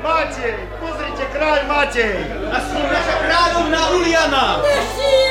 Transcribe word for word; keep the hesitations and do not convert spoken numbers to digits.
Matej, pozrite, kráľ Matej! A s ním naša kráľovná Uliana! Mesíš!